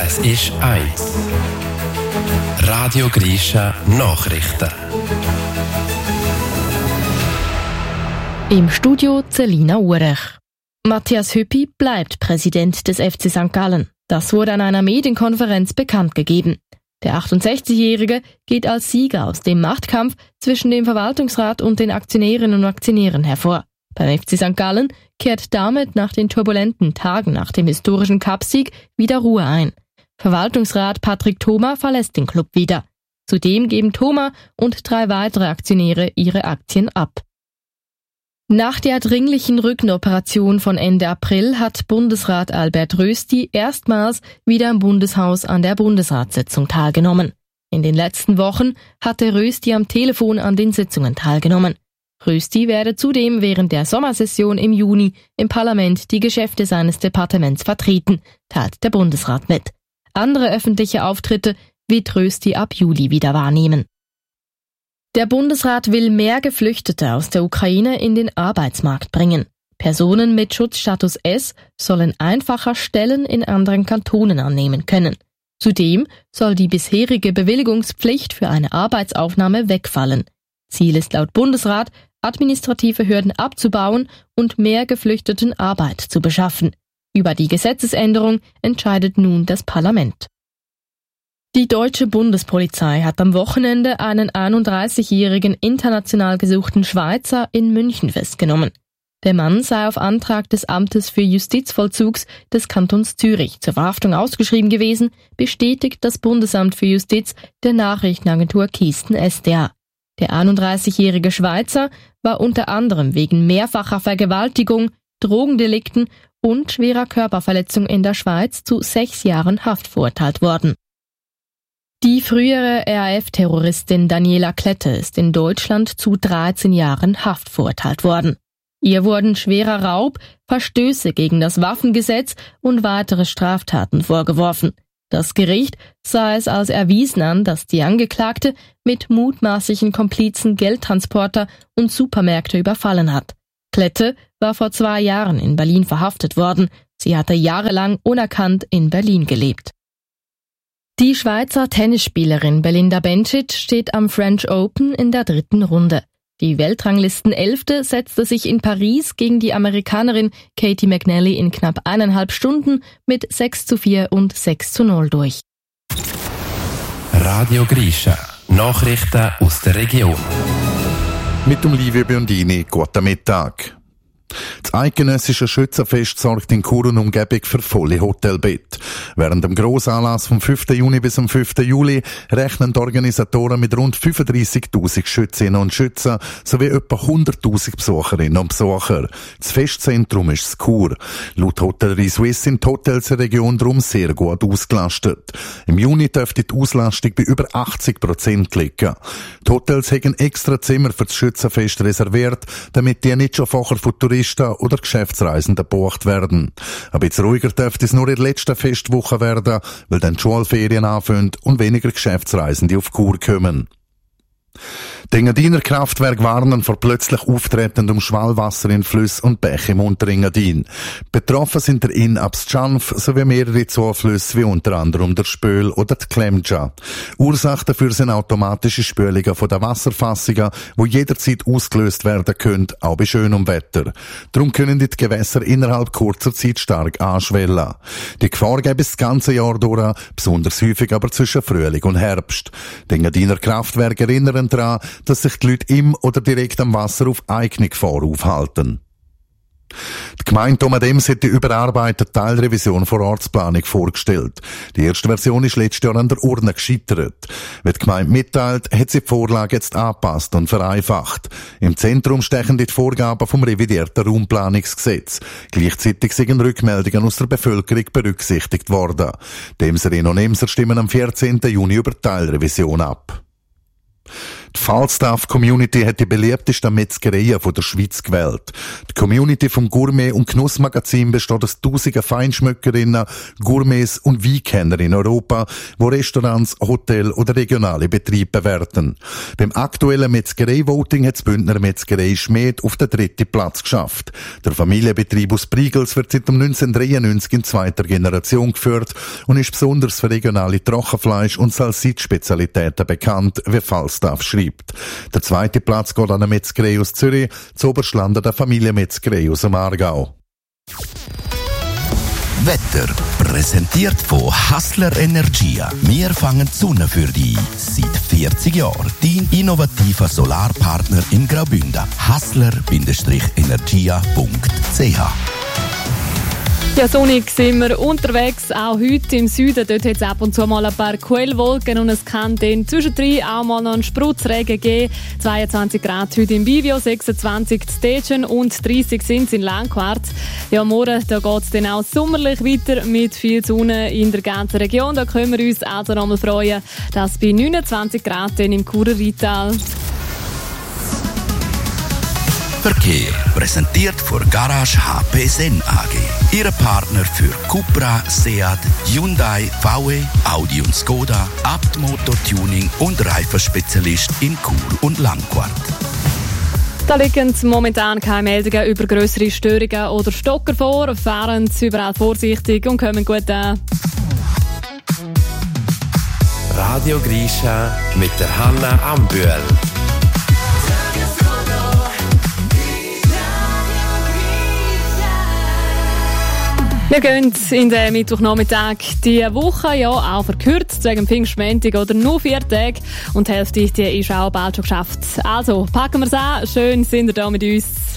Es ist 1. Radio Grisha Nachrichten. Im Studio Celina Urech. Matthias Hüppi bleibt Präsident des FC St. Gallen. Das wurde an einer Medienkonferenz bekannt gegeben. Der 68-Jährige geht als Sieger aus dem Machtkampf zwischen dem Verwaltungsrat und den Aktionärinnen und Aktionären hervor. Beim FC St. Gallen kehrt damit nach den turbulenten Tagen nach dem historischen Cupsieg wieder Ruhe ein. Verwaltungsrat Patrick Thoma verlässt den Club wieder. Zudem geben Thoma und 3 weitere Aktionäre ihre Aktien ab. Nach der dringlichen Rückenoperation von Ende April hat Bundesrat Albert Rösti erstmals wieder im Bundeshaus an der Bundesratssitzung teilgenommen. In den letzten Wochen hatte Rösti am Telefon an den Sitzungen teilgenommen. Rösti werde zudem während der Sommersession im Juni im Parlament die Geschäfte seines Departements vertreten, teilt der Bundesrat mit. Andere öffentliche Auftritte wird Rösti ab Juli wieder wahrnehmen. Der Bundesrat will mehr Geflüchtete aus der Ukraine in den Arbeitsmarkt bringen. Personen mit Schutzstatus S sollen einfacher Stellen in anderen Kantonen annehmen können. Zudem soll die bisherige Bewilligungspflicht für eine Arbeitsaufnahme wegfallen. Ziel ist laut Bundesrat, administrative Hürden abzubauen und mehr Geflüchteten Arbeit zu beschaffen. Über die Gesetzesänderung entscheidet nun das Parlament. Die deutsche Bundespolizei hat am Wochenende einen 31-jährigen international gesuchten Schweizer in München festgenommen. Der Mann sei auf Antrag des Amtes für Justizvollzugs des Kantons Zürich zur Verhaftung ausgeschrieben gewesen, bestätigt das Bundesamt für Justiz der Nachrichtenagentur Kiesten SDA. Der 31-jährige Schweizer war unter anderem wegen mehrfacher Vergewaltigung, Drogendelikten und schwerer Körperverletzung in der Schweiz zu 6 Jahren Haft verurteilt worden. Die frühere RAF-Terroristin Daniela Klette ist in Deutschland zu 13 Jahren Haft verurteilt worden. Ihr wurden schwerer Raub, Verstöße gegen das Waffengesetz und weitere Straftaten vorgeworfen. Das Gericht sah es als erwiesen an, dass die Angeklagte mit mutmaßlichen Komplizen Geldtransporter und Supermärkte überfallen hat. Klette war vor 2 Jahren in Berlin verhaftet worden. Sie hatte jahrelang unerkannt in Berlin gelebt. Die Schweizer Tennisspielerin Belinda Bencic steht am French Open in der 3. Runde. Die Weltranglisten-Elfte setzte sich in Paris gegen die Amerikanerin Katie McNally in knapp 1,5 Stunden mit 6:4 und 6:0 durch. Radio Grisha Nachrichten aus der Region. Mit dem Livio Biondini, guten Mittag. Das eidgenössische Schützenfest sorgt in Chur und Umgebung für volle Hotelbetten. Während dem Grossanlass vom 5. Juni bis zum 5. Juli rechnen die Organisatoren mit rund 35.000 Schützinnen und Schützen sowie etwa 100.000 Besucherinnen und Besucher. Das Festzentrum ist das Chur. Laut Hotellerie Suisse sind die Hotels in der Region darum sehr gut ausgelastet. Im Juni dürfte die Auslastung bei über 80% liegen. Die Hotels haben extra Zimmer für das Schützenfest reserviert, damit die nicht schon vorher von Touristen oder Geschäftsreisenden gebucht werden. Ein bisschen ruhiger dürfte es nur in der letzten Festwoche werden, weil dann die Schulferien anfangen und weniger Geschäftsreisende auf Chur kommen. Die Engadiner Kraftwerke warnen vor plötzlich auftretendem Schwallwasser in Flüssen und Bächen im Unterengadin. Betroffen sind der Inn ab Schanf sowie mehrere Zuflüsse wie unter anderem der Spöl oder die Klemja. Ursache dafür sind automatische Spülungen von den Wasserfassungen, die jederzeit ausgelöst werden können, auch bei schönem Wetter. Darum können die Gewässer innerhalb kurzer Zeit stark anschwellen. Die Gefahr gäbe es das ganze Jahr durch, besonders häufig aber zwischen Frühling und Herbst. Die Engadiner Kraftwerke erinnern daran, dass sich die Leute im oder direkt am Wasser auf eigene Gefahr aufhalten. Die Gemeinde Domadems hat die überarbeitete Teilrevision vor Ortsplanung vorgestellt. Die erste Version ist letztes Jahr an der Urne gescheitert. Wie die Gemeinde mitteilt, hat sie die Vorlage jetzt angepasst und vereinfacht. Im Zentrum stechen die Vorgaben vom revidierten Raumplanungsgesetz. Gleichzeitig sind Rückmeldungen aus der Bevölkerung berücksichtigt worden. Demserinnen und Emser stimmen am 14. Juni über die Teilrevision ab. Die Falstaff-Community hat die beliebtesten Metzgereien der Schweiz gewählt. Die Community vom Gourmet- und Genussmagazin besteht aus tausenden Feinschmöckerinnen, Gourmets und Weinkenner in Europa, die Restaurants, Hotels oder regionale Betriebe bewerten. Beim aktuellen Metzgerei-Voting hat das Bündner Metzgerei Schmed auf den 3. Platz geschafft. Der Familienbetrieb aus Brigels wird seit 1993 in zweiter Generation geführt und ist besonders für regionale Trockenfleisch- und Salsicce-Spezialitäten bekannt, wie Falstaff schreibt. Der 2. Platz geht an eine Metzgerei aus Zürich, zu Oberschlanden der Familienmetzgerei aus dem Aargau. Wetter präsentiert von Hassler Energia. Wir fangen die Sonne für dich. Seit 40 Jahren dein innovativer Solarpartner in Graubünden. Hassler-energia.ch. Ja, sonnig sind wir unterwegs, auch heute im Süden. Dort hat es ab und zu mal ein paar Quellwolken und es kann dann zwischendrin auch mal noch einen Spritzregen geben. 22 Grad heute im Bivio, 26 in Stetschen und 30 sind es in Langquart. Ja, morgen da geht es dann auch sommerlich weiter mit viel Sonne in der ganzen Region. Da können wir uns also noch mal freuen, dass bei 29 Grad dann im Churer Rheintal. Verkehr präsentiert von Garage HP Sen AG. Ihre Partner für Cupra, Seat, Hyundai, VW, Audi und Skoda, Abt Motortuning und Reifenspezialist in Chur und Langquart. Da liegen momentan keine Meldungen über grössere Störungen oder Stocker vor. Fahren Sie überall vorsichtig und kommen gut an. Radio Grisha mit der Hanna Ambühl. Wir gehen in den Mittwochnachmittag diese Woche, ja, auch verkürzt, wegen Pfingstmontag oder nur 4 Tage. Und die Hälfte die ist auch bald schon geschafft. Also, packen wir es an. Schön, sind ihr da mit uns.